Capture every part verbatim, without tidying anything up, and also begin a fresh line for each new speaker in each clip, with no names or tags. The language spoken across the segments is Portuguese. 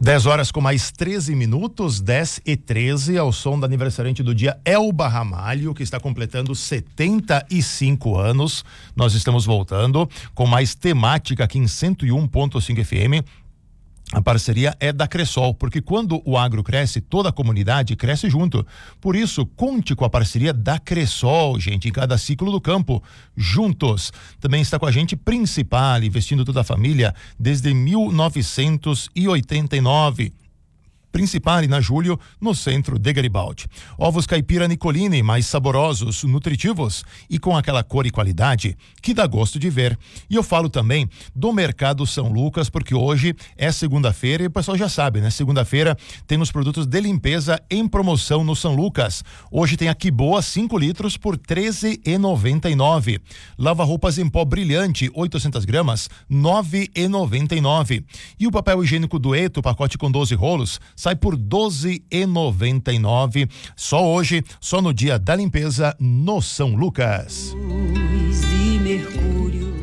dez horas com mais treze minutos, dez e treze, ao som da aniversariante do dia, Elba Ramalho, que está completando setenta e cinco anos. Nós estamos voltando com mais temática aqui em cento e um ponto cinco F M. A parceria é da Cressol, porque quando o agro cresce, toda a comunidade cresce junto. Por isso, conte com a parceria da Cressol, gente, em cada ciclo do campo, juntos. Também está com a gente Principal, investindo toda a família desde mil novecentos e oitenta e nove. Principal na Júlio, no centro de Garibaldi. Ovos caipira Nicolini, mais saborosos, nutritivos e com aquela cor e qualidade que dá gosto de ver. E eu falo também do Mercado São Lucas, porque hoje é segunda-feira e o pessoal já sabe, né? Segunda-feira tem os produtos de limpeza em promoção no São Lucas. Hoje tem a Quiboa cinco litros por treze reais e noventa e nove. Lava roupas em pó brilhante oitocentas gramas, nove reais e noventa e nove. E o papel higiênico Dueto, pacote com doze rolos, sai por doze reais e noventa e nove. Só hoje, só no dia da limpeza no São Lucas.
Luz de Mercúrio.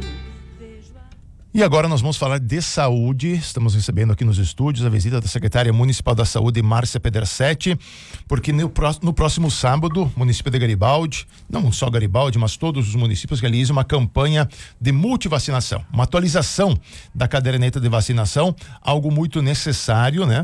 E agora nós vamos falar de saúde. Estamos recebendo aqui nos estúdios a visita da secretária municipal da saúde, Márcia Pedersetti, porque no próximo, no próximo sábado, o município de Garibaldi, não só Garibaldi, mas todos os municípios realizam uma campanha de multivacinação, uma atualização da caderneta de vacinação, algo muito necessário, né?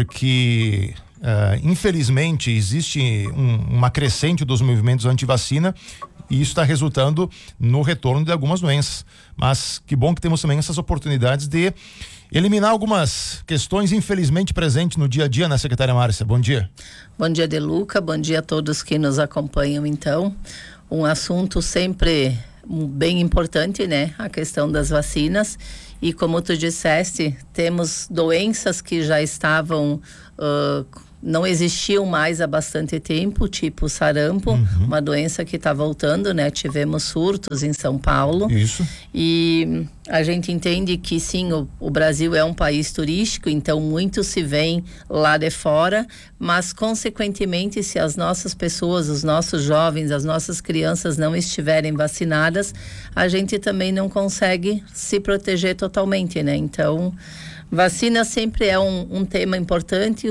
Porque uh, infelizmente existe um, uma crescente dos movimentos anti-vacina e isso está resultando no retorno de algumas doenças. Mas que bom que temos também essas oportunidades de eliminar algumas questões infelizmente presentes no dia a dia, né, secretária Márcia? Bom dia.
Bom dia, Deluca. Bom dia a todos que nos acompanham, então. Um assunto sempre bem importante, né? A questão das vacinas. E como tu disseste, temos doenças que já estavam... Uh, não existiam mais há bastante tempo, tipo sarampo, uhum. uma doença que está voltando, né? Tivemos surtos em São Paulo.
Isso.
E a gente entende que sim, o, o Brasil é um país turístico, então muito se vem lá de fora, mas consequentemente, se as nossas pessoas, os nossos jovens, as nossas crianças não estiverem vacinadas, a gente também não consegue se proteger totalmente, né? Então, vacina sempre é um, um tema importante, uh,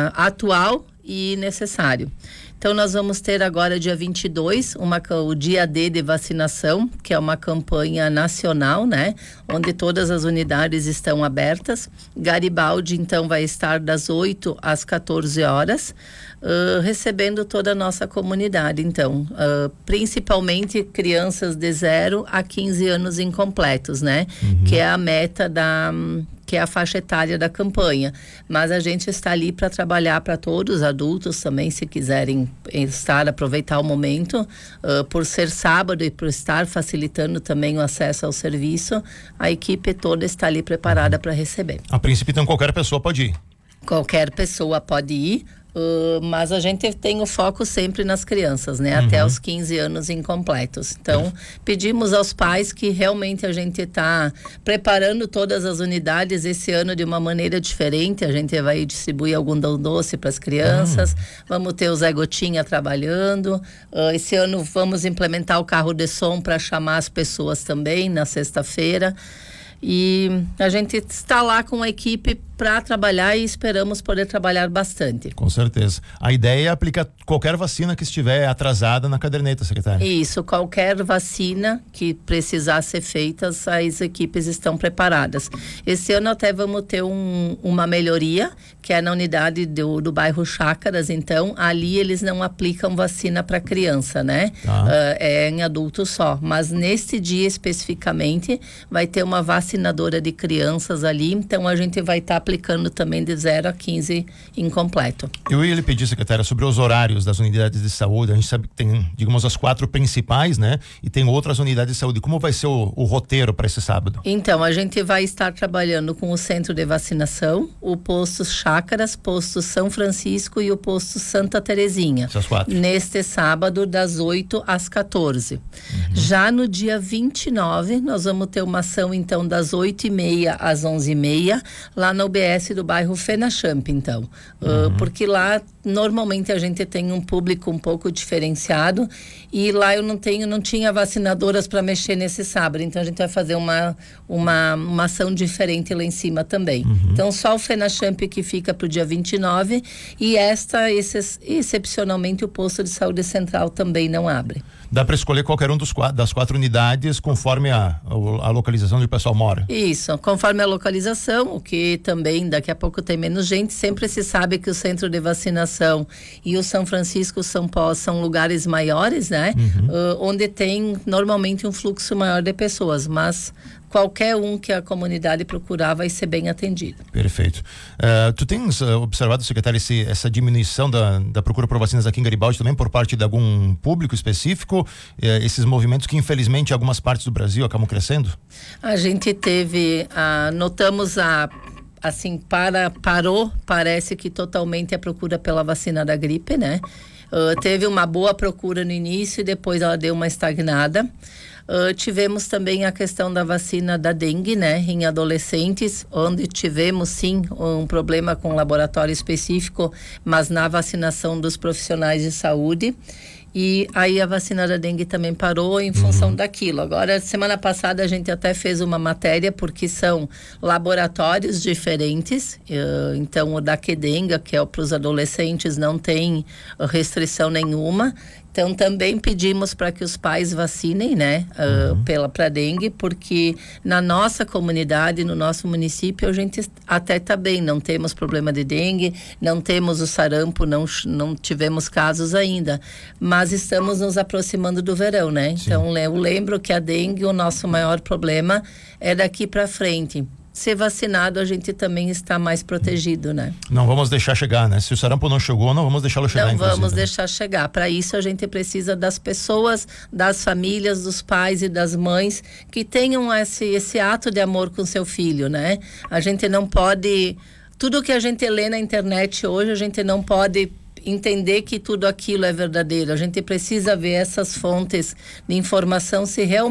atual e necessário. Então, nós vamos ter agora, dia vinte e dois, uma, o dia D de vacinação, que é uma campanha nacional, né? Onde todas as unidades estão abertas. Garibaldi, então, vai estar das oito às quatorze horas, uh, recebendo toda a nossa comunidade. Então, uh, principalmente crianças de zero a quinze anos incompletos, né? Uhum. Que é a meta da... que é a faixa etária da campanha, mas a gente está ali para trabalhar para todos, adultos também, se quiserem estar, aproveitar o momento, uh, por ser sábado e por estar facilitando também o acesso ao serviço, a equipe toda está ali preparada para receber.
A princípio, então, qualquer pessoa pode ir?
Qualquer pessoa pode ir. Uh, mas a gente tem o foco sempre nas crianças, né?
Uhum.
Até os quinze anos incompletos. Então, pedimos aos pais que realmente a gente está preparando todas as unidades esse ano de uma maneira diferente. A gente vai distribuir algodão doce para as crianças, uhum. vamos ter o Zé Gotinha trabalhando. Uh, esse ano vamos implementar o carro de som para chamar as pessoas também na sexta-feira. E a gente está lá com a equipe para trabalhar e esperamos poder trabalhar bastante.
Com certeza. A ideia é aplicar qualquer vacina que estiver atrasada na caderneta, secretária.
Isso, qualquer vacina que precisar ser feita, as equipes estão preparadas. Esse ano até vamos ter um, uma melhoria, que é na unidade do, do bairro Chácaras, então ali eles não aplicam vacina para criança, né?
Ah.
Uh, é em adulto só, mas neste dia especificamente vai ter uma vacinadora de crianças ali, então a gente vai estar tá aplicando também de zero a quinze incompleto.
Eu ia lhe pedir, secretária, sobre os horários das unidades de saúde. A gente sabe que tem, digamos, as quatro principais, né? E tem outras unidades de saúde. Como vai ser o, o roteiro para esse sábado?
Então, a gente vai estar trabalhando com o centro de vacinação, o posto Chácaras, posto São Francisco e o posto Santa Terezinha.
Essas quatro.
Neste sábado, das oito às quatorze. Uhum. Já no dia vinte e nove, nós vamos ter uma ação, então, das oito e meia às onze e meia, lá na U B B S do bairro Fenachamp, então.
Uhum.
Uh, porque lá, normalmente, a gente tem um público um pouco diferenciado e lá eu não tenho, não tinha vacinadoras para mexer nesse sábado, então a gente vai fazer uma, uma, uma ação diferente lá em cima também. Uhum. Então, só o Fenachamp que fica para o dia vinte e nove e esta, esse, excepcionalmente, o posto de saúde central também não abre.
Dá para escolher qualquer um dos quatro, das quatro unidades conforme a, a localização onde o pessoal mora?
Isso, conforme a localização, o que também daqui a pouco tem menos gente, sempre se sabe que o centro de vacinação e o São Francisco São Paulo são lugares maiores, né? Uhum. Uh, onde tem normalmente um fluxo maior de pessoas, mas qualquer um que a comunidade procurar vai ser bem atendido.
Perfeito. Uh, tu tens uh, observado, secretário, esse, essa diminuição da, da procura por vacinas aqui em Garibaldi também por parte de algum público específico? Uh, esses movimentos que infelizmente em algumas partes do Brasil acabam crescendo?
A gente teve, uh, notamos a assim, para, parou, parece que totalmente a procura pela vacina da gripe, né? Uh, teve uma boa procura no início e depois ela deu uma estagnada. Uh, tivemos também a questão da vacina da dengue, né, em adolescentes, onde tivemos sim um problema com um laboratório específico, mas na vacinação dos profissionais de saúde. E aí a vacina da dengue também parou em função uhum. daquilo. Agora, semana passada a gente até fez uma matéria, porque são laboratórios diferentes, uh, então o da Quedenga, que é para os adolescentes, não tem restrição nenhuma. Então também pedimos para que os pais vacinem, né, uh, uhum. pela para dengue, porque na nossa comunidade, no nosso município, a gente até está bem, não temos problema de dengue, não temos o sarampo, não, não tivemos casos ainda, mas estamos nos aproximando do verão, né? Sim. Então eu lembro que a dengue, o nosso maior problema é daqui para frente. Ser vacinado, a gente também está mais protegido, né?
Não vamos deixar chegar, né? Se o sarampo não chegou, não vamos deixá-lo chegar,
Não
inclusive,
vamos
né?
deixar chegar. Para isso, a gente precisa das pessoas, das famílias, dos pais e das mães que tenham esse, esse ato de amor com seu filho, né? A gente não pode... Tudo que a gente lê na internet hoje, a gente não pode entender que tudo aquilo é verdadeiro. A gente precisa ver essas fontes de informação se realmente